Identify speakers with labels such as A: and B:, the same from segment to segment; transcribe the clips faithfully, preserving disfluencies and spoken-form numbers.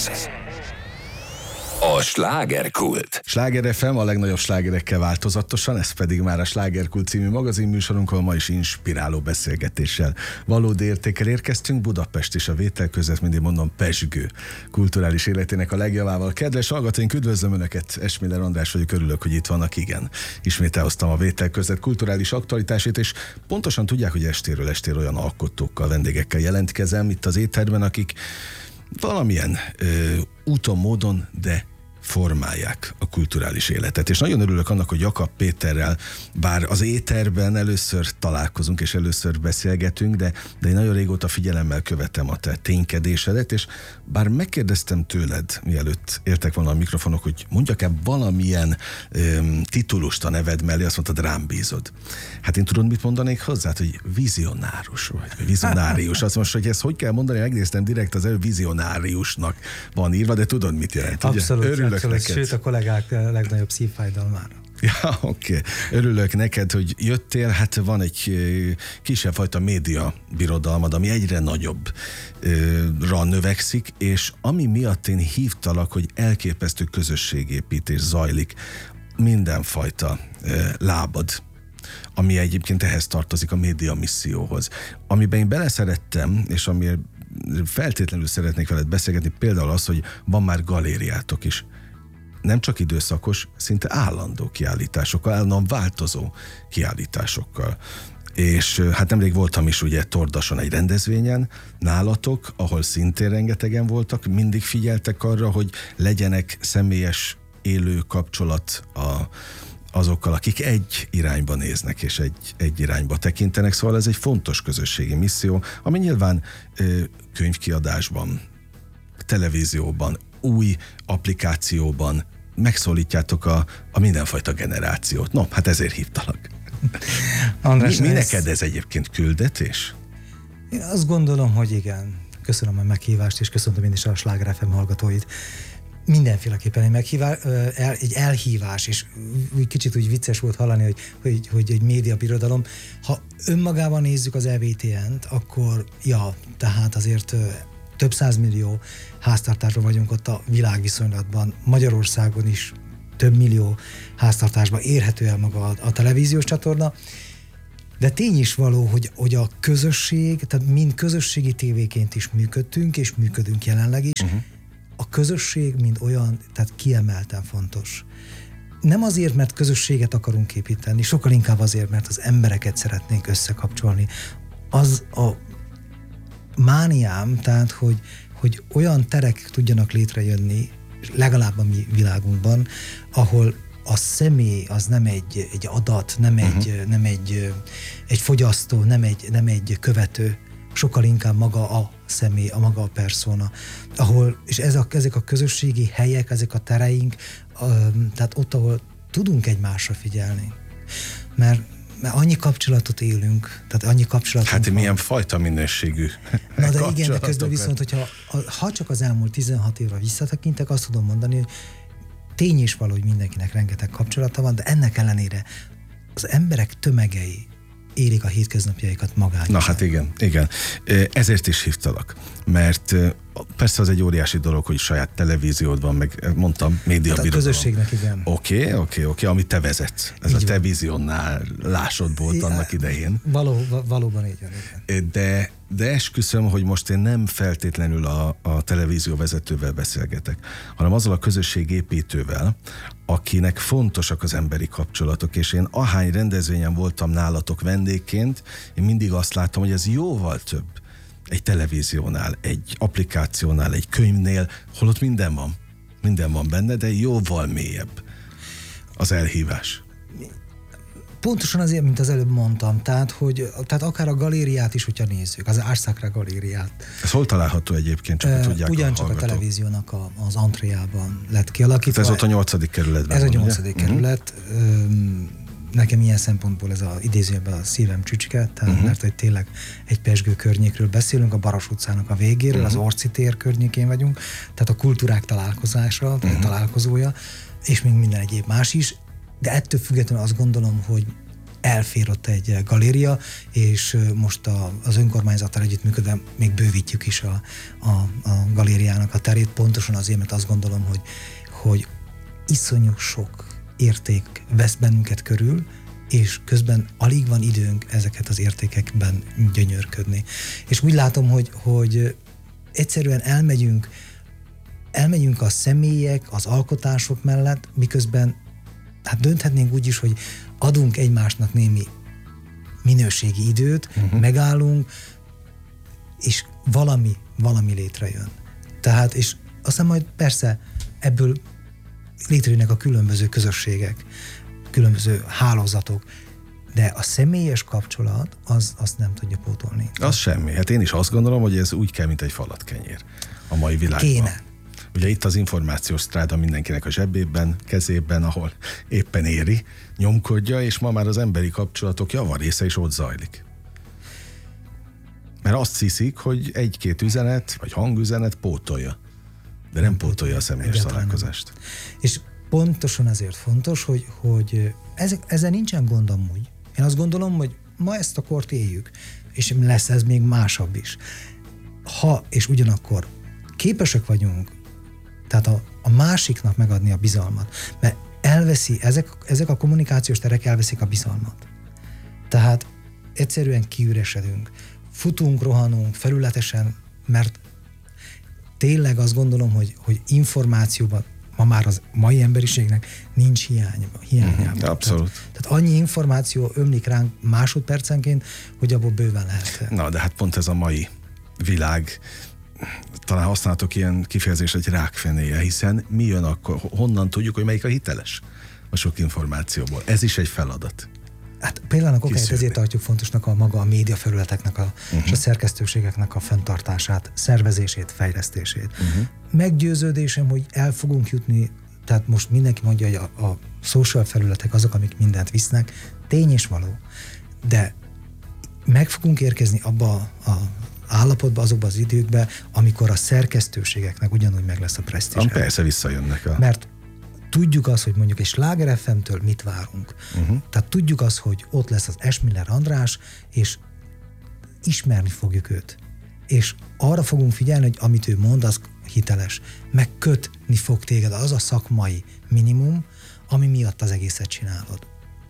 A: Ez a Slágerkult.
B: Sláger ef em a legnagyobb slágerekkel változatosan, ez pedig már a Slágerkult című magazinműsorunk, ahol ma is inspiráló beszélgetéssel, valódi értékkel érkeztünk. Budapest és a vétel között, mindig mondom, pezsgő kulturális életének a legjavával. Kedves hallgatóink, üdvözlöm Önöket, Esmiller András vagyok, örülök, hogy itt vannak, igen. Ismét elhoztam a vétel között kulturális aktualitásét, és pontosan tudják, hogy estéről estéről olyan alkotókkal, vendégekkel jelentkezem itt az étterben, akik valamilyen ö, úton, módon, de formálják a kulturális életet. És nagyon örülök annak, hogy Jakab Péterrel, bár az éterben először találkozunk és először beszélgetünk, de, de én nagyon régóta figyelemmel követem a te ténykedésedet, és bár megkérdeztem tőled, mielőtt értek volna a mikrofonok, hogy mondjak-e valamilyen öm, titulust a neved mellé, azt mondtad, rám bízod. Hát én tudod, mit mondanék hozzá? Hogy vizionárus vagy, vizionárius. Azt most, hogy ezt hogy kell mondani, megnéztem direkt, az előbb vizionáriusnak van írva, de tudod, mit jelent.
C: Abszolút,
B: Örülök
C: abszolút.
B: neked.
C: Sőt, a kollégák legnagyobb szívfájdalmára.
B: Ja, oké. Okay. Örülök neked, hogy jöttél. Hát van egy kisebb fajta média birodalmad, ami egyre nagyobbra növekszik, és ami miatt én hívtalak, hogy elképesztő közösségépítés zajlik mindenfajta lábad, ami egyébként ehhez tartozik, a média misszióhoz. Amiben én beleszerettem, és amiért feltétlenül szeretnék veled beszélgetni, például az, hogy van már galériátok is. Nem csak időszakos, szinte állandó kiállításokkal, állandóan változó kiállításokkal. És hát nemrég voltam is ugye Tordason egy rendezvényen, nálatok, ahol szintén rengetegen voltak, mindig figyeltek arra, hogy legyenek személyes élő kapcsolat a azokkal, akik egy irányba néznek, és egy, egy irányba tekintenek. Szóval ez egy fontos közösségi misszió, ami nyilván ö, könyvkiadásban, televízióban, új applikációban megszólítjátok a, a mindenfajta generációt. No, hát ezért hívtalak.
C: András,
B: mi, mi
C: ez...
B: neked ez egyébként küldetés?
C: Én azt gondolom, hogy igen. Köszönöm a meghívást, és köszönöm én is a Sláger ef em hallgatóit. Mindenféleképpen egy, meghívás, egy elhívás, és úgy kicsit úgy vicces volt hallani, hogy, hogy, hogy egy média birodalom. Ha önmagában nézzük az e vé té en-t, akkor ja, tehát azért több százmillió háztartásban vagyunk ott a világviszonylatban, Magyarországon is több millió háztartásban érhető el maga a, a televíziós csatorna, de tény is való, hogy, hogy a közösség, tehát mind közösségi tévéként is működtünk, és működünk jelenleg is, uh-huh. A közösség mind olyan, tehát kiemelten fontos. Nem azért, mert közösséget akarunk építeni, sokkal inkább azért, mert az embereket szeretnénk összekapcsolni. Az a mániám, tehát, hogy, hogy olyan terek tudjanak létrejönni, legalább a mi világunkban, ahol a személy az nem egy, egy adat, nem, uh-huh. egy, nem egy, egy fogyasztó, nem egy, nem egy követő, sokkal inkább maga a személy, a maga a persona, ahol, és ez a, ezek a közösségi helyek, ezek a tereink, tehát ott, ahol tudunk egymásra figyelni. Mert, mert annyi kapcsolatot élünk, tehát annyi kapcsolatunk
B: Hát
C: van.
B: milyen fajta minőségű
C: Na de igen, de közben viszont, hogyha ha csak az elmúlt tizenhat évre visszatekintek, azt tudom mondani, hogy tény is való, hogy mindenkinek rengeteg kapcsolata van, de ennek ellenére az emberek tömegei élik a hétköznapjaikat magányosan.
B: Na hát igen, igen. Ezért is hívtalak, mert persze az egy óriási dolog, hogy saját televíziód van, meg mondtam, média
C: hát a közösségnek, igen.
B: Oké, oké, oké, amit te vezetsz. Ez így a te vizionálásod volt ja, annak idején.
C: Való, valóban így van, igen.
B: De, de esküszöm, hogy most én nem feltétlenül a, a televízió vezetővel beszélgetek, hanem azzal a közösségépítővel, akinek fontosak az emberi kapcsolatok, és én ahány rendezvényen voltam nálatok vendégként, én mindig azt látom, hogy ez jóval több egy televíziónál, egy applikációnál, egy könyvnél, holott minden van. Minden van benne, de jóval mélyebb az elhívás.
C: Pontosan azért, mint az előbb mondtam, tehát, hogy, tehát akár a galériát is, hogyha nézzük, az Árszákra galériát.
B: Ez hol található egyébként, csak uh, tudják
C: ugyancsak a, a televíziónak a, az antréjában lett kialakítva.
B: Hát ez ott a nyolcadik kerületben.
C: Ez
B: van,
C: a nyolcadik
B: ugye?
C: kerület. Uh-huh. Nekem ilyen szempontból ez az idézőjelben a szívem csücske, tehát uh-huh. mert hogy tényleg egy pezsgő környékről beszélünk, a Baros utcának a végéről, uh-huh. az Orci tér környékén vagyunk, tehát a kultúrák találkozása, tehát uh-huh. találkozója, és még minden egyéb más is, de ettől függetlenül azt gondolom, hogy elfér ott egy galéria, és most a, az önkormányzattal együttműködve még bővítjük is a, a, a galériának a terét, pontosan azért, mert azt gondolom, hogy, hogy iszonyú sok érték vesz bennünket körül, és közben alig van időnk ezeket az értékekben gyönyörködni. És úgy látom, hogy, hogy egyszerűen elmegyünk, elmegyünk a személyek, az alkotások mellett, miközben hát dönthetnénk úgy is, hogy adunk egymásnak némi minőségi időt, uh-huh. megállunk, és valami, valami létrejön. Tehát, és aztán majd persze ebből létrejönnek a különböző közösségek, különböző hálózatok, de a személyes kapcsolat, az, azt nem tudja pótolni.
B: Az semmi. Hát én is azt gondolom, hogy ez úgy kell, mint egy falatkenyér a mai világban.
C: Kéne.
B: Ugye itt az információs stráda mindenkinek a zsebében, kezében, ahol éppen éri, nyomkodja, és ma már az emberi kapcsolatok javarésze is ott zajlik. Mert azt hiszik, hogy egy-két üzenet, vagy hangüzenet pótolja, de nem, nem pótolja a személyes találkozást. Nem.
C: És pontosan ezért fontos, hogy, hogy ezek, ezzel nincsen gond amúgy. Én azt gondolom, hogy ma ezt a kort éljük, és lesz ez még másabb is. Ha és ugyanakkor képesek vagyunk, tehát a, a másiknak megadni a bizalmat, mert elveszi, ezek, ezek a kommunikációs terek elveszik a bizalmat. Tehát egyszerűen kiüresedünk, futunk, rohanunk felületesen, mert tényleg azt gondolom, hogy, hogy információban ma már az mai emberiségnek nincs hiánya. hiánya.
B: Mm, abszolút.
C: Tehát, tehát annyi információ ömlik ránk másodpercenként, hogy abból bőven lehet.
B: Na, de hát pont ez a mai világ, talán használhatok ilyen kifejezést, egy rákfenéje, hiszen mi jön akkor, honnan tudjuk, hogy melyik a hiteles a sok információból. Ez is egy feladat.
C: Hát például okáját ezért tartjuk fontosnak a maga a médiafelületeknek a, uh-huh. és a szerkesztőségeknek a fenntartását, szervezését, fejlesztését. Uh-huh. Meggyőződésem, hogy el fogunk jutni, tehát most mindenki mondja, hogy a, a social felületek azok, amik mindent visznek, tény és való. De meg fogunk érkezni abba a állapotba, azokba az időkbe, amikor a szerkesztőségeknek ugyanúgy meg lesz a presztízse.
B: Persze visszajönnek a...
C: Mert tudjuk azt, hogy mondjuk egy Sláger ef em-től mit várunk. Uh-huh. Tehát tudjuk azt, hogy ott lesz az Esmiller András, és ismerni fogjuk őt. És arra fogunk figyelni, hogy amit ő mond, az hiteles. Megkötni fog téged az a szakmai minimum, ami miatt az egészet csinálod.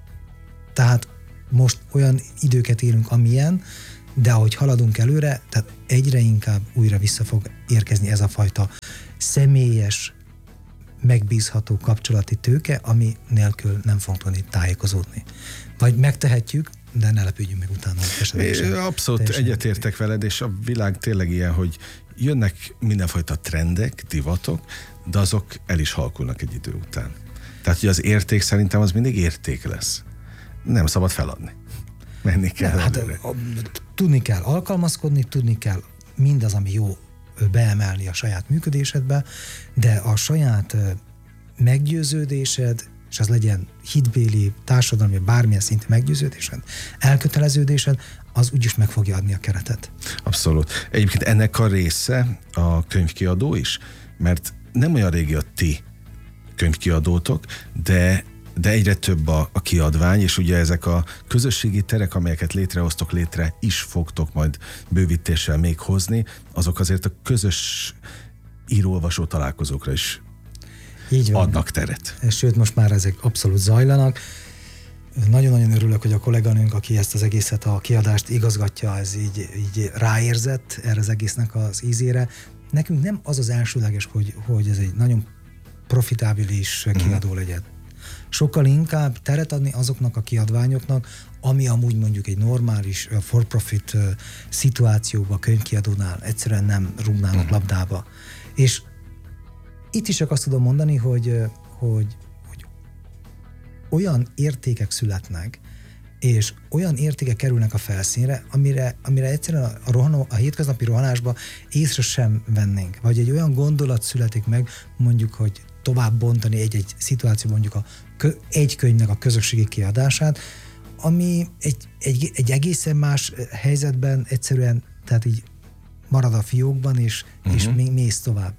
C: Tehát most olyan időket élünk, amilyen, de ahogy haladunk előre, tehát egyre inkább újra vissza fog érkezni ez a fajta személyes, megbízható kapcsolati tőke, ami nélkül nem fogunk tudni tájékozódni. Vagy megtehetjük, de ne lepődjünk meg utána.
B: É, abszolút egyetértek veled, és a világ tényleg ilyen, hogy jönnek mindenfajta trendek, divatok, de azok el is halkulnak egy idő után. Tehát, hogy az érték szerintem az mindig érték lesz. Nem szabad feladni. Menni kell.
C: Ne, hát, tudni kell alkalmazkodni, tudni kell mindaz, ami jó, beemelni a saját működésedbe, de a saját meggyőződésed, és az legyen hitbéli, társadalmi, bármilyen szintű meggyőződésed, elköteleződésed, az úgyis meg fogja adni a keretet.
B: Abszolút. Egyébként ennek a része a könyvkiadó is, mert nem olyan régi a ti könyvkiadótok, de de egyre több a, a kiadvány, és ugye ezek a közösségi terek, amelyeket létrehoztok, létre is fogtok majd bővítéssel még hozni, azok azért a közös író-olvasó találkozókra is így van. Adnak teret.
C: Sőt, most már ezek abszolút zajlanak. Nagyon-nagyon örülök, hogy a kolléganőnk, aki ezt az egészet, a kiadást igazgatja, ez így, így ráérzett erre az egésznek az ízére. Nekünk nem az az elsőleges, hogy, hogy ez egy nagyon profitábilis kiadó legyen. Sokkal inkább teret adni azoknak a kiadványoknak, ami amúgy mondjuk egy normális for-profit szituációban, könyvkiadónál egyszerűen nem rúgnának uh-huh. labdába. És itt is csak azt tudom mondani, hogy, hogy, hogy olyan értékek születnek, és olyan értékek kerülnek a felszínre, amire, amire egyszerűen a, rohanó, a hétköznapi rohanásba észre sem vennénk. Vagy egy olyan gondolat születik meg, mondjuk, hogy tovább bontani egy-egy szituáció, mondjuk a, egy könyvnek a közösségi kiadását, ami egy, egy, egy egészen más helyzetben egyszerűen, tehát így marad a fiókban, és, uh-huh. és mész tovább.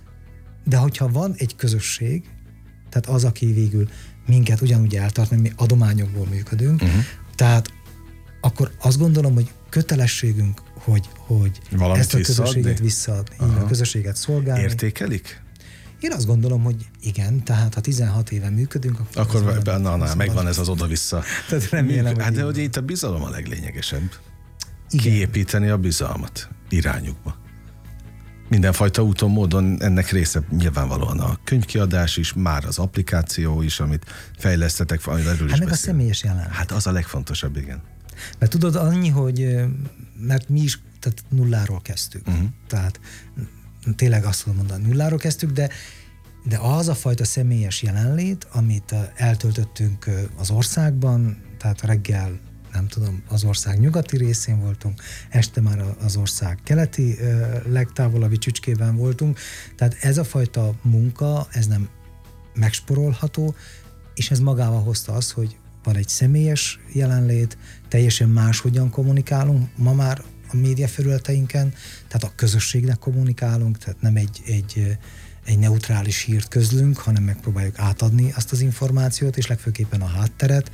C: De hogyha van egy közösség, tehát az, aki végül minket ugyanúgy eltart, mert mi adományokból működünk, uh-huh. Tehát akkor azt gondolom, hogy kötelességünk, hogy, hogy ezt a közösséget visszaadni, így a közösséget szolgálni.
B: Értékelik?
C: Én azt gondolom, hogy igen, tehát ha tizenhat éve működünk, akkor...
B: Akkor be, na, na, megvan ez az oda-vissza.
C: Tehát remélem,
B: hát
C: hogy
B: de hogy itt a bizalom a leglényegesebb.
C: Igen.
B: Kiépíteni a bizalmat irányukba. Mindenfajta úton, módon ennek része nyilvánvalóan a könyvkiadás is, már az applikáció is, amit fejlesztetek, erről
C: hát
B: is
C: meg
B: beszélünk.
C: a személyes jelenet.
B: Hát az a legfontosabb, igen.
C: Mert tudod, annyi, hogy mert mi is tehát nulláról kezdtük. Uh-huh. Tehát tényleg azt tudom mondani, nulláról kezdtük, de, de az a fajta személyes jelenlét, amit eltöltöttünk az országban, tehát reggel, nem tudom, az ország nyugati részén voltunk, este már az ország keleti legtávolabbi csücskében voltunk, tehát ez a fajta munka, ez nem megsporolható, és ez magával hozta azt, hogy van egy személyes jelenlét, teljesen máshogyan kommunikálunk ma már a média felületeinken, tehát a közösségnek kommunikálunk, tehát nem egy, egy, egy neutrális hírt közlünk, hanem megpróbáljuk átadni azt az információt, és legfőképpen a hátteret.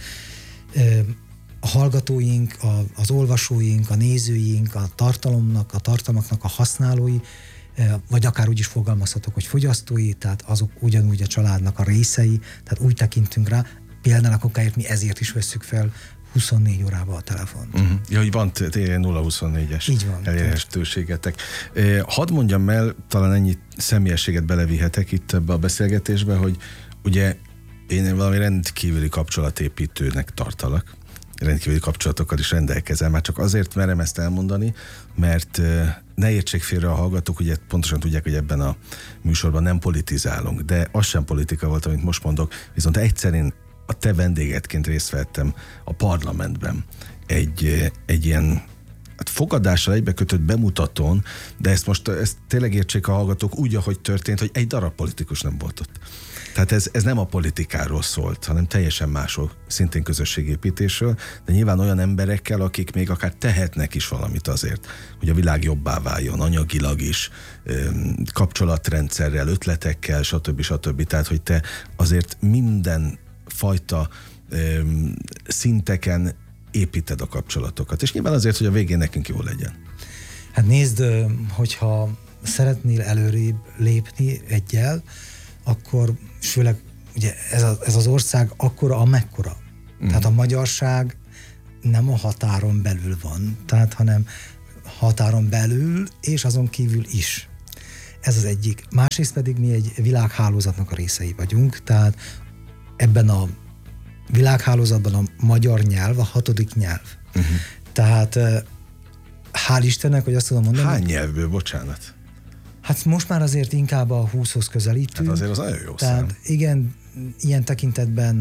C: A hallgatóink, a, az olvasóink, a nézőink, a tartalomnak, a tartalmaknak a használói, vagy akár úgy is fogalmazhatok, hogy fogyasztói, tehát azok ugyanúgy a családnak a részei, tehát úgy tekintünk rá, például a kokáért mi ezért is vesszük fel huszonnégy órában a telefont. Uh-huh.
B: Ja, hogy van nulla huszonnégyes elérhetőségetek. Hadd mondjam el, talán ennyi személyességet belevihetek itt ebbe a beszélgetésbe, hogy ugye én valami rendkívüli kapcsolatépítőnek tartalak, rendkívüli kapcsolatokkal is rendelkezem, már csak azért merem ezt elmondani, mert ne értsék félre a hallgatók, ugye pontosan tudják, hogy ebben a műsorban nem politizálunk, de az sem politika volt, amit most mondok, viszont egyszer én a te vendégedként részt vettem a parlamentben egy, egy ilyen hát fogadással egybekötött bemutatón, de ezt most ezt tényleg értsék a hallgatók úgy, ahogy történt, hogy egy darab politikus nem volt ott. Tehát ez, ez nem a politikáról szólt, hanem teljesen másról, szintén közösségépítésről, de nyilván olyan emberekkel, akik még akár tehetnek is valamit azért, hogy a világ jobbá váljon, anyagilag is, kapcsolatrendszerrel, ötletekkel, stb. stb. Tehát, hogy te azért minden fajta szinteken építed a kapcsolatokat. És nyilván azért, hogy a végén nekünk jó legyen.
C: Hát nézd, hogyha szeretnél előrébb lépni egyel, akkor főleg ugye ez, a, ez az ország akkora, amekkora. Mm. Tehát a magyarság nem a határon belül van, tehát hanem határon belül, és azon kívül is. Ez az egyik. Másrészt pedig mi egy világhálózatnak a részei vagyunk, tehát ebben a világhálózatban a magyar nyelv a hatodik nyelv. Uh-huh. Tehát hál' Istennek, hogy azt tudom mondani.
B: Hány nyelvből, bocsánat?
C: Hát most már azért inkább a húszhoz közelítünk.
B: Hát azért az nagyon jó
C: Tehát
B: szám.
C: igen, ilyen tekintetben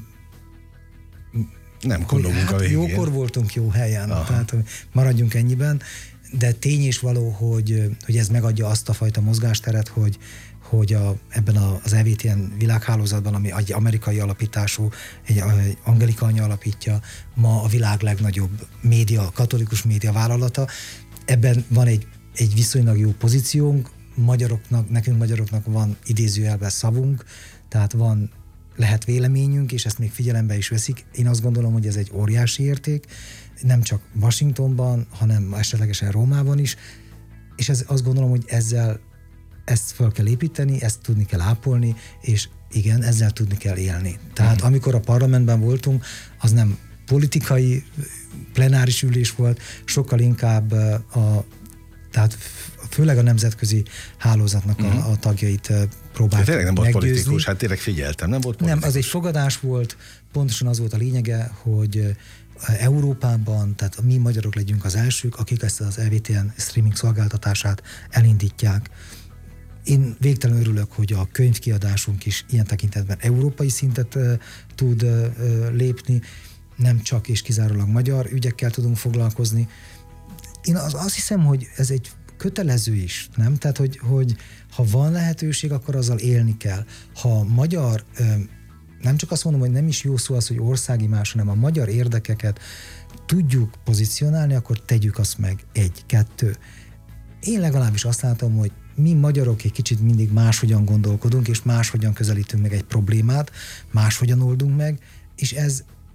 B: nem kollogunk hát a végén.
C: Jókor voltunk jó helyen, aha, tehát maradjunk ennyiben, de tény és való, hogy, hogy ez megadja azt a fajta mozgásteret, hogy hogy a, ebben az E V T N világhálózatban, ami egy amerikai alapítású, egy, egy Angelika anya alapítja, ma a világ legnagyobb média, katolikus média vállalata. Ebben van egy, egy viszonylag jó pozíciónk, magyaroknak, nekünk magyaroknak van idézőjelben szavunk, tehát van, lehet véleményünk, és ezt még figyelembe is veszik. Én azt gondolom, hogy ez egy óriási érték, nem csak Washingtonban, hanem esetlegesen Rómában is, és ez, azt gondolom, hogy ezzel ezt fel kell építeni, ezt tudni kell ápolni, és igen, ezzel tudni kell élni. Tehát mm. amikor a parlamentben voltunk, az nem politikai plenáris ülés volt, sokkal inkább a, tehát főleg a nemzetközi hálózatnak mm. a, a tagjait próbáltuk
B: tényleg nem volt
C: meggyőzni.
B: politikus, hát tényleg figyeltem, nem volt politikus.
C: Nem, az egy fogadás volt, pontosan az volt a lényege, hogy Európában, tehát a mi magyarok legyünk az elsők, akik ezt az E V T N streaming szolgáltatását elindítják. Én végtelenül örülök, hogy a könyvkiadásunk is ilyen tekintetben európai szintet uh, tud uh, lépni, nem csak és kizárólag magyar ügyekkel tudunk foglalkozni. Én az, azt hiszem, hogy ez egy kötelező is, nem? Tehát, hogy, hogy ha van lehetőség, akkor azzal élni kell. Ha magyar, uh, nem csak azt mondom, hogy nem is jó szó az, hogy országi más, hanem a magyar érdekeket tudjuk pozícionálni, akkor tegyük azt meg. Egy, kettő. Én legalábbis azt látom, hogy mi magyarok egy kicsit mindig máshogyan gondolkodunk, és máshogyan közelítünk meg egy problémát, máshogyan oldunk meg, és ez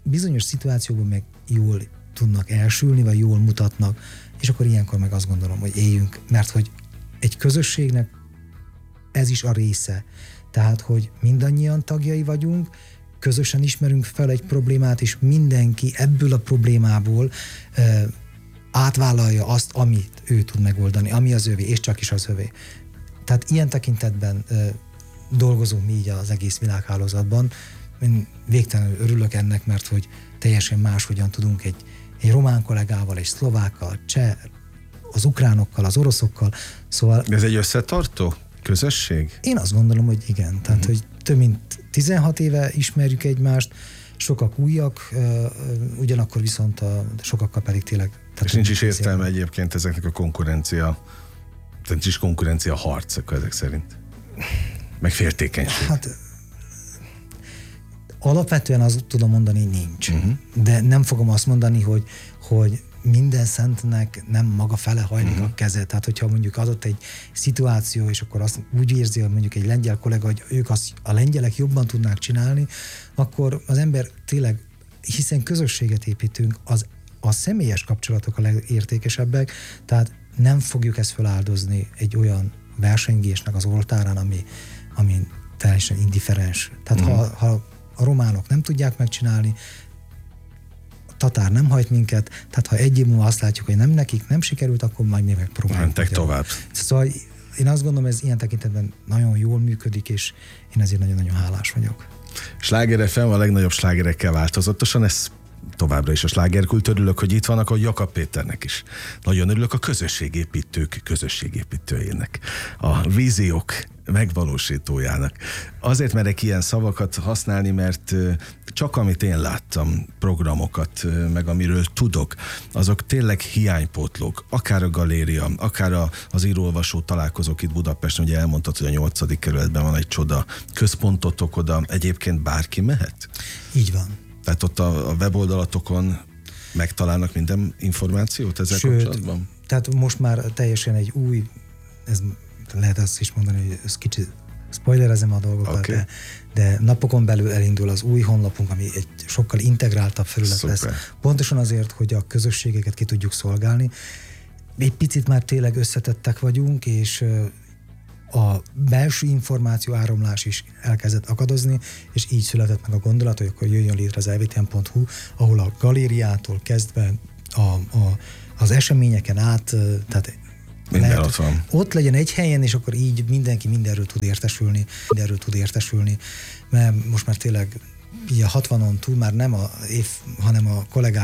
C: bizonyos szituációkban meg jól tudnak elsülni, vagy jól mutatnak, és akkor ilyenkor meg azt gondolom, hogy éljünk, mert hogy egy közösségnek ez is a része. Tehát, hogy mindannyian tagjai vagyunk, közösen ismerünk fel egy problémát, és mindenki ebből a problémából e, átvállalja azt, amit ő tud megoldani, ami az övé, és csak is az övé. Tehát ilyen tekintetben e, dolgozunk mi így az egész világhálózatban. Én végtelenül örülök ennek, mert hogy teljesen máshogyan tudunk egy, egy román kollégával, egy szlovákkal, cseh, az ukránokkal, az oroszokkal, szóval...
B: Ez egy összetartó közösség?
C: Én azt gondolom, hogy igen. Tehát, uh-huh. hogy több mint tizenhat éve ismerjük egymást, sokak újak, ugyanakkor viszont a sokakkal pedig tényleg...
B: És nincs is értelme egyébként ezeknek a konkurencia, tehát nincs is konkurencia harcok ezek szerint. Meg féltékenység.
C: Hát alapvetően azt tudom mondani, nincs. Uh-huh. De nem fogom azt mondani, hogy, hogy minden szentnek nem maga fele hajlik uh-huh. a keze. Tehát, hogyha mondjuk adott egy szituáció, és akkor azt úgy érzi, hogy mondjuk egy lengyel kollega, hogy ők azt, a lengyelek jobban tudnák csinálni, akkor az ember tényleg, hiszen közösséget építünk, az, a személyes kapcsolatok a legértékesebbek, tehát nem fogjuk ezt feláldozni egy olyan versengésnek az oltárán, ami, ami teljesen indifferens. Tehát uh-huh. ha, ha a románok nem tudják megcsinálni, a tatár nem hajt minket, tehát ha egy év múlva azt látjuk, hogy nem nekik, nem sikerült, akkor majd mi megpróbáljuk.
B: Mentek tovább.
C: Szóval én azt gondolom, ez ilyen tekintetben nagyon jól működik, és én ezért nagyon-nagyon hálás vagyok.
B: Sláger ef em a legnagyobb slágerekkel változatosan, ez továbbra is a slágerkult. Örülök, hogy itt vannak, ahogy Jakab Péternek is. Nagyon örülök a közösségépítők közösségépítőjének, a víziók megvalósítójának. Azért merek ilyen szavakat használni, mert csak amit én láttam, programokat, meg amiről tudok, azok tényleg hiánypótlók. Akár a galéria, akár a, az író-olvasó találkozók itt Budapesten, ugye elmondtad, hogy a nyolcadik kerületben van egy csoda központotok, oda egyébként bárki mehet?
C: Így van.
B: Tehát ott a, a weboldalatokon megtalálnak minden információt ezzel
C: Sőt,
B: kapcsolatban?
C: Tehát most már teljesen egy új, ez lehet azt is mondani, hogy ez kicsit spoilerezem a dolgokat, okay. de, de napokon belül elindul az új honlapunk, ami egy sokkal integráltabb felület Szuper. lesz. Pontosan azért, hogy a közösségeket ki tudjuk szolgálni. Egy picit már tényleg összetettek vagyunk, és a belső információ áramlás is elkezdett akadozni, és így született meg a gondolat, hogy akkor jöjjön létre az elvtm pont hu, ahol a galériától kezdve a, a, az eseményeken át, tehát
B: minden ott van.
C: Ott legyen egy helyen, és akkor így mindenki mindenről tud értesülni, mindenről tud értesülni, mert most már tényleg így a hatvanon túl már nem a év, hanem a kollégák